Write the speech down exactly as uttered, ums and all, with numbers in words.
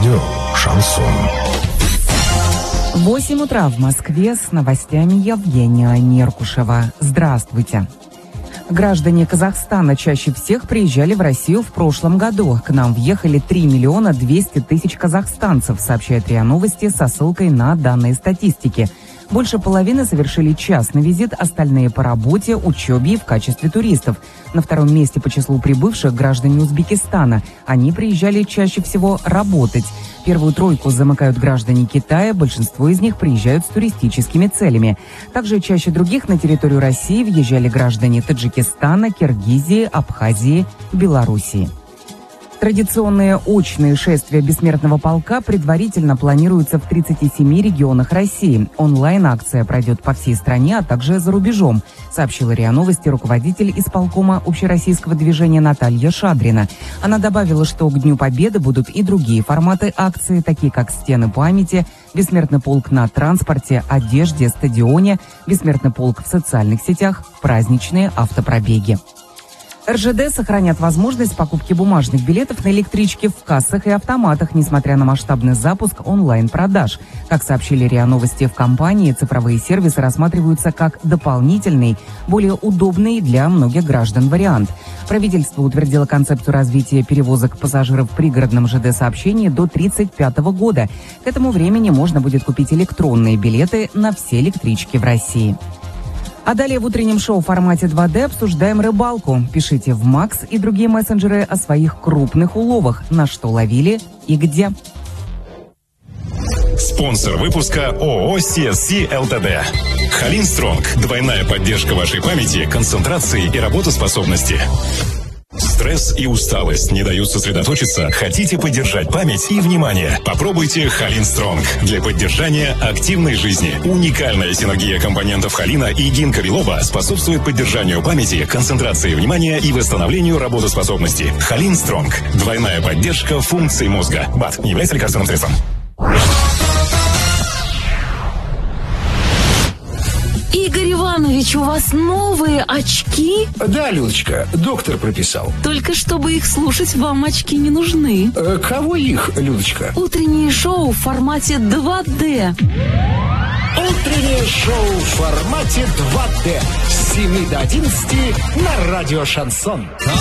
Радио «Шансон». восемь утра в Москве, с новостями Евгения Неркушева. Здравствуйте. Граждане Казахстана чаще всех приезжали в Россию в прошлом году. К нам въехали три миллиона двести тысяч казахстанцев, сообщает РИА Новости со ссылкой на данные статистики. Больше половины совершили частный визит, остальные по работе, учебе и в качестве туристов. На втором месте по числу прибывших граждане Узбекистана. Они приезжали чаще всего работать. Первую тройку замыкают граждане Китая, большинство из них приезжают с туристическими целями. Также чаще других на территорию России въезжали граждане Таджикистана, Киргизии, Абхазии, Белоруссии. Традиционные очные шествия бессмертного полка предварительно планируются в тридцати семи регионах России. Онлайн-акция пройдет по всей стране, а также за рубежом, сообщила РИА Новости руководитель исполкома общероссийского движения Наталья Шадрина. Она добавила, что к Дню Победы будут и другие форматы акции, такие как «Стены памяти», «Бессмертный полк на транспорте, одежде, стадионе», «Бессмертный полк в социальных сетях», праздничные автопробеги. эр жэ дэ сохранят возможность покупки бумажных билетов на электричке в кассах и автоматах, несмотря на масштабный запуск онлайн-продаж. Как сообщили РИА Новости в компании, цифровые сервисы рассматриваются как дополнительный, более удобный для многих граждан вариант. Правительство утвердило концепцию развития перевозок пассажиров в пригородном жэ дэ-сообщении до тридцать пятого года. К этому времени можно будет купить электронные билеты на все электрички в России. А далее в утреннем шоу в формате два дэ обсуждаем рыбалку. Пишите в Макс и другие мессенджеры о своих крупных уловах, на что ловили и где. Спонсор выпуска ООО си эс си эл тэ дэ. Халин Стронг. Двойная поддержка вашей памяти, концентрации и работоспособности. Стресс и усталость не дают сосредоточиться? Хотите поддержать память и внимание? Попробуйте Халин Стронг для поддержания активной жизни. Уникальная синергия компонентов холина и гинка билоба способствует поддержанию памяти, концентрации внимания и восстановлению работоспособности. Халин Стронг. Двойная поддержка функций мозга. БАД не является лекарственным средством. Игорь Иванович, у вас новые очки? Да, Людочка, доктор прописал. Только чтобы их слушать, вам очки не нужны. Э, кого их, Людочка? Утреннее шоу в формате два дэ. Утреннее шоу в формате два дэ с семи до одиннадцати на радио «Шансон».